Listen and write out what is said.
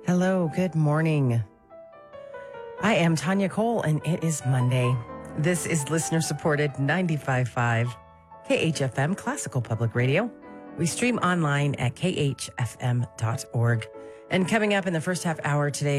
Hello, good morning. I am Tanya Cole, and it is Monday. This is listener-supported 95.5 KHFM Classical Public Radio. We stream online at khfm.org. And coming up in the first half hour today,